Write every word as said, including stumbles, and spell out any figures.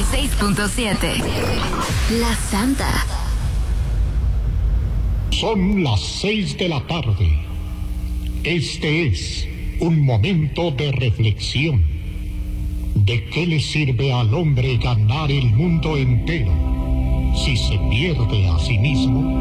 seis punto siete. La Santa. Son las seis de la tarde. Este es un momento de reflexión. ¿De qué le sirve al hombre ganar el mundo entero si se pierde a sí mismo?